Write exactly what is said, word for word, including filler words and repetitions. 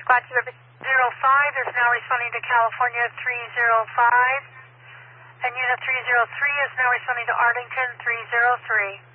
Squatch River zero five is now responding to California three zero five. And Unit three zero three is now responding to Arlington three zero three.